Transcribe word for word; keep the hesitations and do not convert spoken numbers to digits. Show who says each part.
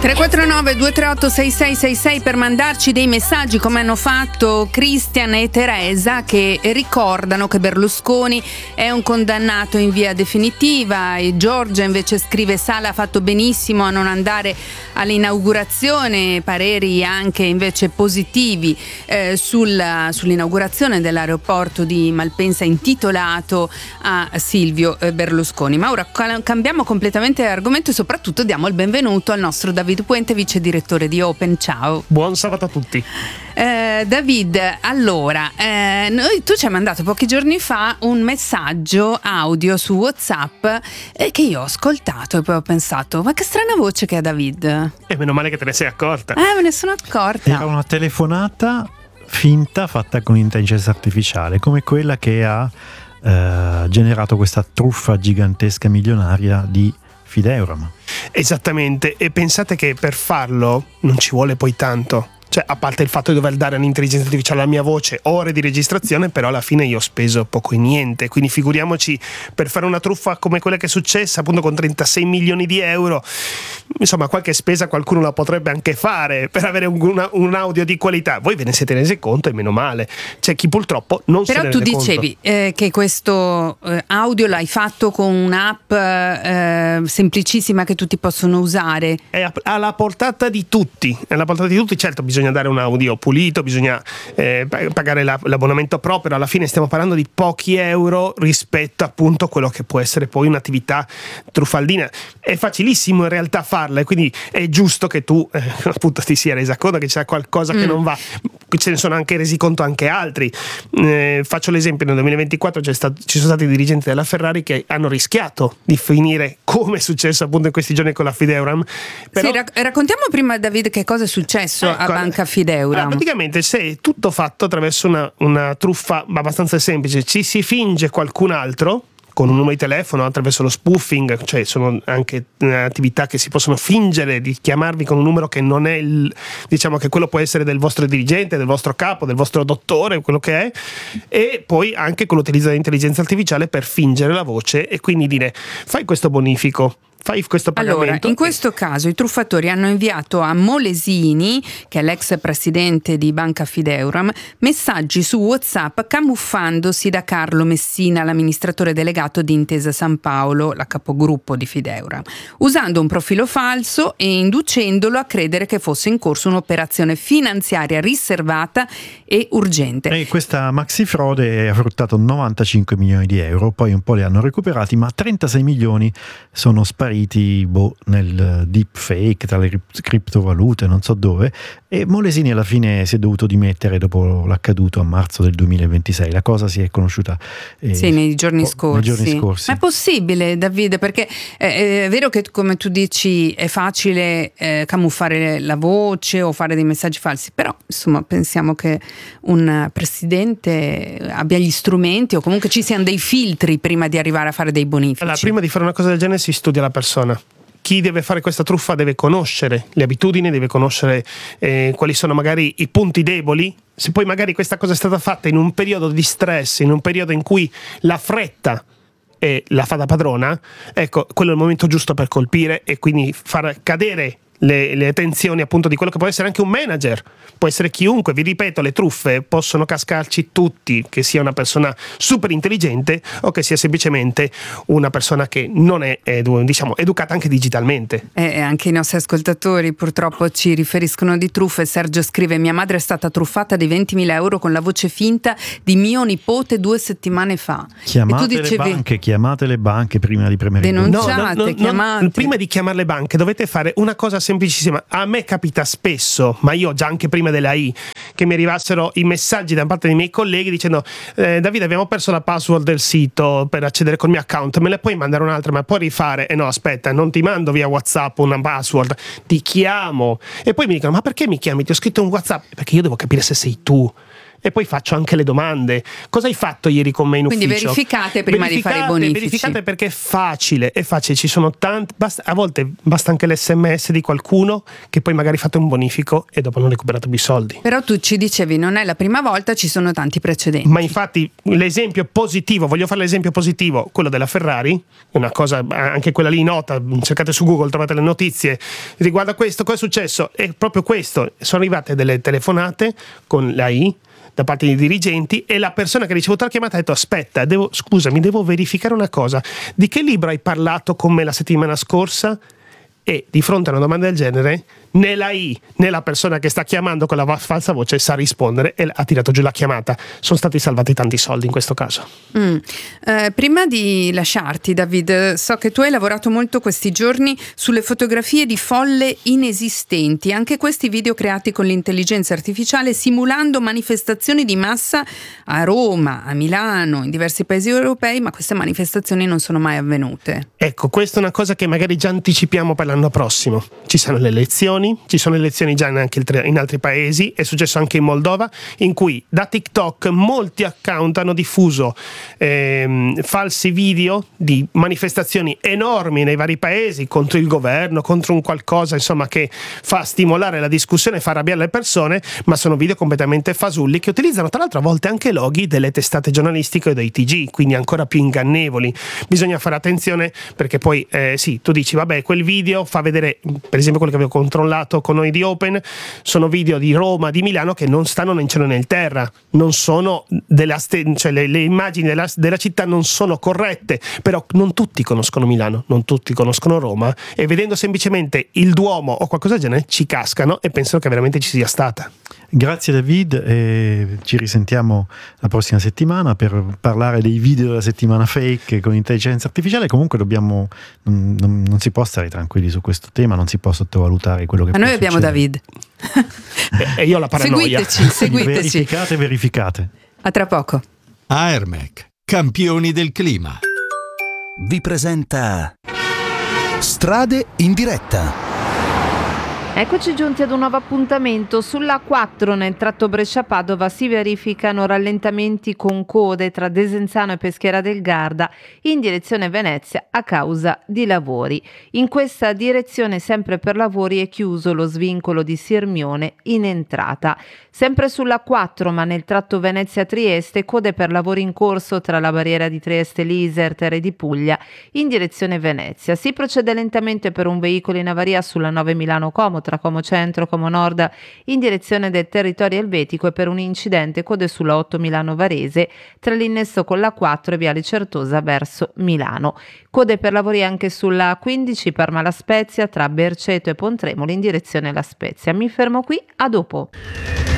Speaker 1: tre quattro nove due tre otto sei sei sei sei per mandarci dei messaggi, come hanno fatto Cristian e Teresa, che ricordano che Berlusconi è un condannato in via definitiva, e Giorgia invece scrive: Sala ha fatto benissimo a non andare all'inaugurazione, pareri anche invece positivi eh, sulla, sull'inaugurazione dell'aeroporto di Malpensa intitolato a Silvio Berlusconi. Ma ora cambiamo completamente argomento e soprattutto diamo il benvenuto al nostro David Puente, vice direttore di Open. Ciao.
Speaker 2: Buon sabato a tutti.
Speaker 1: Eh, David, allora, eh, noi, tu ci hai mandato pochi giorni fa un messaggio audio su WhatsApp eh, che io ho ascoltato e poi ho pensato: ma che strana voce che ha David.
Speaker 2: E meno male che te ne sei accorta.
Speaker 1: Eh, me ne sono accorta.
Speaker 3: Era una telefonata finta fatta con intelligenza artificiale, come quella che ha eh, generato questa truffa gigantesca milionaria di Fideuram.
Speaker 2: Esattamente, e pensate che per farlo non ci vuole poi tanto. Cioè, a parte il fatto di dover dare all'intelligenza artificiale la mia voce, ore di registrazione, però alla fine io ho speso poco e niente, quindi figuriamoci per fare una truffa come quella che è successa, appunto con trentasei milioni di euro. Insomma, qualche spesa qualcuno la potrebbe anche fare per avere un, una, un audio di qualità. Voi ve ne siete resi conto e meno male. C'è chi purtroppo non
Speaker 1: però
Speaker 2: se ne rende conto.
Speaker 1: Però tu dicevi eh, che questo eh, audio l'hai fatto con un'app eh, semplicissima che tutti possono usare.
Speaker 2: È alla portata di tutti, è alla portata di tutti. Certo, bisogna dare un audio pulito, bisogna eh, pagare la, l'abbonamento pro, però alla fine stiamo parlando di pochi euro rispetto appunto a quello che può essere poi un'attività truffaldina. È facilissimo in realtà farla, e quindi è giusto che tu eh, appunto ti sia resa conto che c'è qualcosa mm. che non va. Ce ne sono anche resi conto anche altri. Eh, faccio l'esempio: nel duemilaventiquattro c'è stato, ci sono stati dirigenti della Ferrari che hanno rischiato di finire come è successo appunto in questi giorni con la Fideuram. Però,
Speaker 1: sì, rac- raccontiamo prima, David, che cosa è successo ecco, a Banca Fideuram.
Speaker 2: Ah, praticamente se è tutto fatto attraverso una, una truffa abbastanza semplice. Ci si finge qualcun altro con un numero di telefono attraverso lo spoofing, cioè sono anche attività che si possono fingere di chiamarvi con un numero che non è il, diciamo che quello può essere del vostro dirigente, del vostro capo, del vostro dottore, quello che è, e poi anche con l'utilizzo dell'intelligenza artificiale per fingere la voce e quindi dire: fai questo bonifico, fai questo pagamento.
Speaker 1: Allora, in questo caso i truffatori hanno inviato a Molesini, che è l'ex presidente di Banca Fideuram, messaggi su WhatsApp camuffandosi da Carlo Messina, l'amministratore delegato di Intesa San Paolo, la capogruppo di Fideuram, usando un profilo falso e inducendolo a credere che fosse in corso un'operazione finanziaria riservata e urgente.
Speaker 3: E questa maxi frode ha fruttato novantacinque milioni di euro, poi un po' li hanno recuperati, ma trentasei milioni sono spariti boh, nel deepfake, tra le criptovalute, non so dove, e Molesini alla fine si è dovuto dimettere dopo l'accaduto a marzo del duemilaventisei. La cosa si è conosciuta eh,
Speaker 1: sì, nei giorni,
Speaker 3: oh,
Speaker 1: scorsi.
Speaker 3: nei giorni scorsi.
Speaker 1: Ma è possibile, Davide? Perché eh, è vero che, come tu dici, è facile eh, camuffare la voce o fare dei messaggi falsi, però insomma pensiamo che un presidente abbia gli strumenti o comunque ci siano dei filtri prima di arrivare a fare dei bonifici.
Speaker 2: Allora, prima di fare una cosa del genere si studia la persona. Chi deve fare questa truffa deve conoscere le abitudini, deve conoscere eh, quali sono magari i punti deboli. Se poi magari questa cosa è stata fatta in un periodo di stress, in un periodo in cui la fretta è la fa da padrona, ecco, quello è il momento giusto per colpire e quindi far cadere le, le tensioni appunto di quello che può essere anche un manager, può essere chiunque. Vi ripeto, le truffe possono cascarci tutti, che sia una persona super intelligente o che sia semplicemente una persona che non è edu- diciamo educata anche digitalmente.
Speaker 1: E anche i nostri ascoltatori purtroppo ci riferiscono di truffe. Sergio scrive: mia madre è stata truffata di ventimila euro con la voce finta di mio nipote due settimane fa.
Speaker 3: Chiamate
Speaker 1: e tu dicevi,
Speaker 3: le banche, chiamate le banche prima di premere il
Speaker 1: denunciate,
Speaker 2: no, no, no,
Speaker 1: chiamate.
Speaker 2: No, prima di chiamare le banche dovete fare una cosa semplicissima. A me capita spesso, ma io già anche prima della I, che mi arrivassero i messaggi da parte dei miei colleghi dicendo: eh, Davide, abbiamo perso la password del sito per accedere col mio account, me la puoi mandare un'altra, ma puoi rifare? E eh no, aspetta, non ti mando via WhatsApp una password, ti chiamo. E poi mi dicono: ma perché mi chiami? Ti ho scritto un WhatsApp. Perché io devo capire se sei tu. e poi faccio anche le domande. Cosa hai fatto ieri con me in ufficio?
Speaker 1: Quindi verificate prima
Speaker 2: verificate,
Speaker 1: di fare i bonifici.
Speaker 2: Verificate, perché è facile, è facile, ci sono tanti, basta, a volte basta anche l'esse emme esse di qualcuno che poi magari fate un bonifico e dopo non recuperato più i soldi.
Speaker 1: Però tu ci dicevi non è la prima volta, ci sono tanti precedenti.
Speaker 2: Ma infatti l'esempio positivo, voglio fare l'esempio positivo, quello della Ferrari, una cosa anche quella lì nota, cercate su Google, trovate le notizie riguardo a questo. Cosa è successo? È proprio questo, sono arrivate delle telefonate con l'A I da parte dei dirigenti e la persona che ha ricevuto la chiamata ha detto aspetta, devo, scusami, devo verificare una cosa, di che libro hai parlato con me la settimana scorsa? E di fronte a una domanda del genere né l'A I né la persona che sta chiamando con la falsa voce sa rispondere e ha tirato giù la chiamata. Sono stati salvati tanti soldi in questo caso.
Speaker 1: Mm. Eh, prima di lasciarti, David, so che tu hai lavorato molto questi giorni sulle fotografie di folle inesistenti, anche questi video creati con l'intelligenza artificiale simulando manifestazioni di massa a Roma, a Milano, in diversi paesi europei, ma queste manifestazioni non sono mai avvenute.
Speaker 2: Ecco, questa è una cosa che magari già anticipiamo per l'anno prossimo. Ci saranno le elezioni, ci sono elezioni già anche in altri paesi, è successo anche in Moldova, in cui da TikTok molti account hanno diffuso ehm, falsi video di manifestazioni enormi nei vari paesi contro il governo, contro un qualcosa insomma che fa stimolare la discussione e fa arrabbiare le persone, ma sono video completamente fasulli che utilizzano tra l'altro a volte anche loghi delle testate giornalistiche o dei ti gi, quindi ancora più ingannevoli. Bisogna fare attenzione perché poi eh, sì, tu dici vabbè, quel video fa vedere, per esempio quello che avevo controllato con noi di Open, sono video di Roma, di Milano che non stanno né in cielo né in terra, non sono della st- cioè le, le immagini della, della città non sono corrette, però non tutti conoscono Milano, non tutti conoscono Roma e vedendo semplicemente il Duomo o qualcosa del genere ci cascano e pensano che veramente ci sia stata.
Speaker 3: Grazie David, e ci risentiamo la prossima settimana per parlare dei video della settimana fake con intelligenza artificiale. Comunque dobbiamo non, non, non si può stare tranquilli su questo tema, non si può sottovalutare quello che
Speaker 1: Ma
Speaker 3: può
Speaker 1: noi abbiamo
Speaker 3: succedere.
Speaker 1: David.
Speaker 2: e, e io ho la paranoia.
Speaker 1: Seguiteci, seguiteci.
Speaker 3: Verificate, verificate.
Speaker 1: A tra poco.
Speaker 4: Aermec, campioni del clima, vi presenta Strade in diretta.
Speaker 5: Eccoci giunti ad un nuovo appuntamento. Sulla A quattro nel tratto Brescia-Padova si verificano rallentamenti con code tra Desenzano e Peschiera del Garda in direzione Venezia a causa di lavori. In questa direzione, sempre per lavori, è chiuso lo svincolo di Sirmione in entrata. Sempre sulla A quattro, ma nel tratto Venezia-Trieste, code per lavori in corso tra la barriera di Trieste-Lisertere e di Puglia in direzione Venezia. Si procede lentamente per un veicolo in avaria sulla nove Milano-Como tra Como Centro e Como Nord in direzione del territorio elvetico e per un incidente code sulla otto Milano Varese tra l'innesto con l'A quattro e Viale Certosa verso Milano. Code per lavori anche sulla A quindici Parma La Spezia tra Berceto e Pontremoli in direzione La Spezia. Mi fermo qui, a dopo.